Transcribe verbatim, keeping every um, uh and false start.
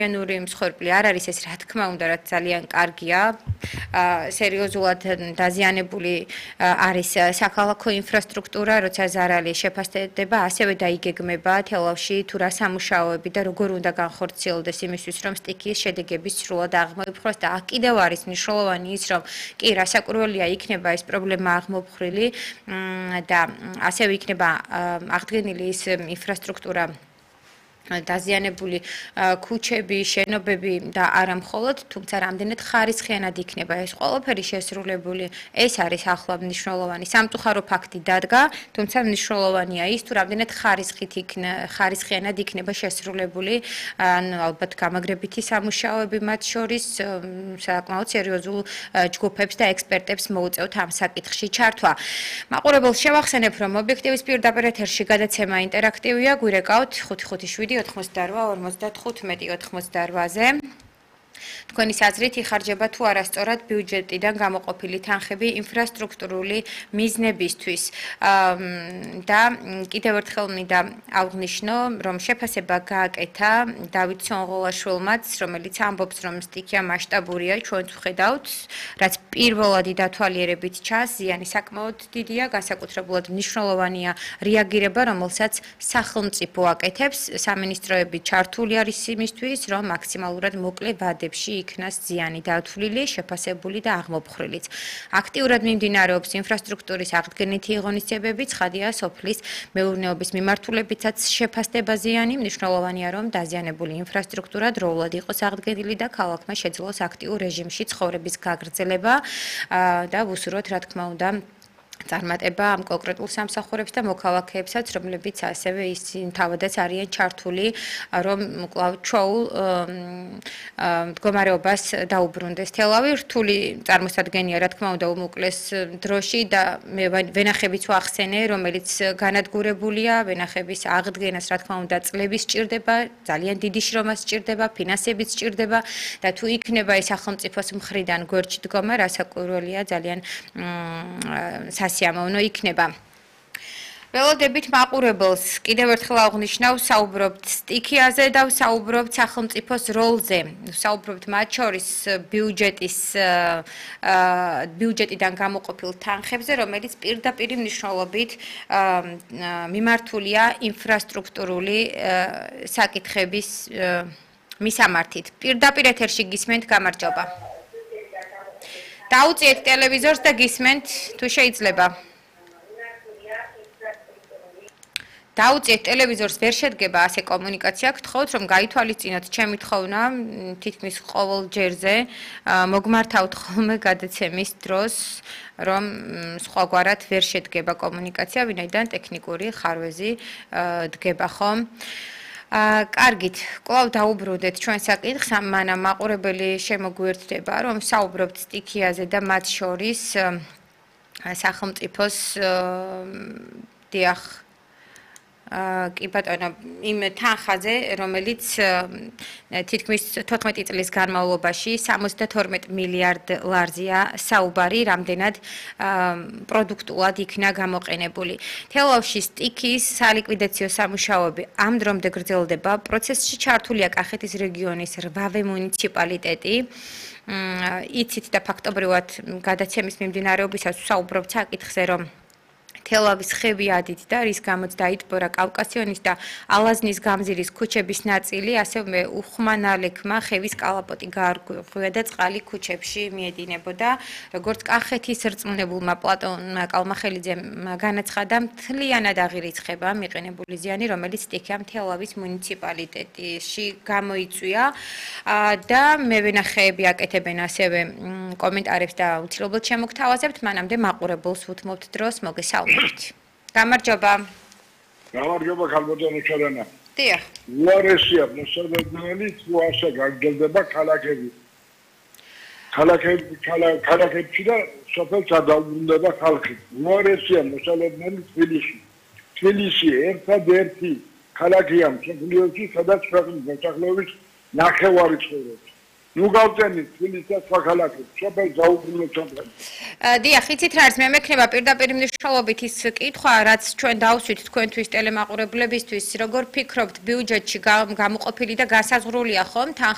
ნური მსხვერპლი არ არის ეს რა თქმა უნდა რაც ძალიან კარგია სერიოზულად დაზიანებული არის საქალაქო ინფრასტრუქტურა როცა ზარალი შეფასდება ასევე დაიგეგმება თელავში თუ რა სამუშაოები და როგორ უნდა განხორციელდეს იმისთვის რომ სტიქიის შედეგების სრულად აღმოფხვრას და აქ კიდევ არის მნიშვნელოვანი ის რომ კი რასაკვირველია იქნება ეს პრობლემა აღმოფხრილი და ასევე იქნება აღდგენილი ის ინფრასტრუქტურა დაზიანებული ქუჩები, შენობები და არა მხოლოდ, თუმცა რამდენად ხარისხიანად იქნება ეს ყველაფერი შესრულებული, ეს არის ახლა მნიშვნელოვანი. სამწუხარო ფაქტი დადგა, თუმცა მნიშვნელოვანია ის, თუ რამდენად ხარისხით იქნება, ხარისხიანად იქნება შესრულებული, ანუ ალბათ გამაგრებითი სამუშაოები მათ შორის საკმაოდ სერიოზულ ჯგუფებს და ექსპერტებს მოუწევთ ამ საკითხში ჩართვა. მაყურებელს შევახსენებ, რომ ობიექტივის პირდაპირ ეთერში გადაცემა ინტერაქტივია, გვირეკავთ ხუთი ხუთი შვიდი ოთხმოცდარვა ორმოცდათხუთმეტი ოცდაოთხ-ზე. თქვენი საზრით იხარჯება თუ არასწორად ბიუჯეტიდან გამოყოფილი თანხები ინფრასტრუქტურული მიზნებისთვის. და კიდევ ერთხელ მინდა აღვნიშნო, რომ შეფასება გააკეთა დავით სონღოლაშვილმაც, რომელიც ამბობს, რომ სტიქია მასშტაბურია, ჩვენც ვხედავთ, რაც პირველადი დათვალიერებით ჩანს, ზიანი საკმაოდ დიდია, განსაკუთრებულად მნიშვნელოვანია რეაგირება, რომელსაც სახელმწიფო აკეთებს, სამინისტროები ჩართული არის იმისთვის, რომ მაქსიმალურად მოკლე ვადებში იქნას ზიანი დათვლილი, შეფასებული და აღმოფხრილიც. აქტიურად მიმდინარეობს ინფრასტრუქტურის აღდგენითი ღონისძიებები, ცხადია სოფლის მეურნეობის მიმართულებითაც შეფასდება ზიანი, მნიშვნელოვანია რომ დაზიანებული ინფრასტრუქტურა დროულად იყოს აღდგენილი და ქალაქმა შეძლოს აქტიურ რეჟიმში ცხოვრების გაგრძელება და ვუსურვოთ რა თქმა უნდა წარმატება ამ კონკრეტულ სამსახურებს და მოქალაქეებსაც, რომლებიც ასევე ისინი თავადაც არიან ჩართული, რომ კვლავ ჩვეულ მდგომარეობას დაუბრუნდეს. თელავი რთული წარმოსადგენია, რა თქმა უნდა, უმოკლეს დროში და მე ვენახებიც ვახსენე, რომელიც განადგურებულია, ვენახების აღდგენას, რა თქმა უნდა, წლები სჭირდება, ძალიან დიდი შრომა სჭირდება, ფინანსებიც სჭირდება და თუ იქნება ეს სახელმწიფოს მხრიდან გვერდში დგომა, რასაკვირველია ძალიან სიამოვნო იქნება. ველოდებით მაყურებელს კიდევ ერთხელ აღვნიშნავ, საუბრობთ სტიქიაზე და საუბრობთ სახელმწიფოს როლზე. საუბრობთ მათ შორის ბიუჯეტის ბიუჯეტიდან გამოყოფილ თანხებზე, რომელიც პირდაპირ მნიშვნელობით მიმართულია ინფრასტრუქტურული საკითხების მისამართით. პირდაპირ ეთერში გისმენთ, გამარჯობა. დაუწიეთ ტელევიზორს და გისმენთ, თუ შეიძლება. დაუწიეთ ტელევიზორს, ვერ შედგება ასე კომუნიკაცია, გთხოვთ რომ გაითვალისწინოთ ჩემი თხოვნა, თითქმის ყოველ ჯერზე მოგმართავთ ხოლმე გადაცემის დროს, რომ სხვაგვარად ვერ შედგება კომუნიკაცია, ვინაიდან ტექნიკური ხარვეზი დგება ხომ. კარგით, კვლავ დაუბრუნდეთ ჩვენ საკითხს, მანამ მაყურებელი შემოგვიერთდება, რომ საუბრობთ სტიქიაზე და მათ შორის სახელმწიფოს დიახ კი ბატონო, იმ თანხაზე, რომელიც თითქმის თოთხმეტი წლის განმავლობაში სამოცდათორმეტ მილიარდ ლარზია საუბარი, რამდენად პროდუქტულად იქნა გამოყენებული. თელავში სტიქიის სალიკვიდაციო სამუშაოები ამ დრომდე გრძელდება. პროცესში ჩართულია კახეთის რეგიონის რვავე მუნიციპალიტეტი. იცით და ფაქტობრივად გადაცემის მიმდინარეობისას ვსაუბრობთ საკითხზე, რომ თელავის ხევი ადით და რის გამოც დაიტბორა კავკასიონის და ალაზნის გამზირის ქუჩების ნაწილი, ასევე უხმანალექმა ხევის კალაპოტი გაარღვია და წყალი ქუჩებში მიედინებოდა. როგორც კახეთის რწმუნებულმა პლატონმა კალმახელიძემ განაცხადა, მთლიანად აღირიცხება მიყენებული ზიანი, რომელიც სტიქიამ თელავის მუნიციპალიტეტში გამოიწვია და მევენახეები აკეთებენ ასევე კომენტარებს და უცილებლად შემოგთავაზებთ, მანამდე მაყურებელს უთმობთ დროს, მოგესალმებით. გამარჯობა. გამარჯობა ქალბატონო ჩარანა. დიახ. უარესია მოსალოდნელი თუ ასე გაგრძელდება ქალაქები. ქალაქები ქალაქებში და სოფელს დაუბრუნდება ხალხი. უარესია მოსალოდნელი თბილისში. თბილისი ერთადერთი ქალაქია მსოფლიოში, სადაც ქვეყნის მოსახლეობის ნახევარი ცხოვრობს. ნუ გავწენით თბილისს და სხვა ქალაქებს, სოფელს დაუბრუნოთ სოფელს. დიახ, იცით რა არის, მე მექნება პირდაპირ მნიშვნელობით ის კითხვა, რაც ჩვენ დავსვით თქვენთვის ტელემაყურებლებისთვის, როგორ ფიქრობთ, ბიუჯეტში გამოყოფილი და განსაზღვრულია ხომ თანხა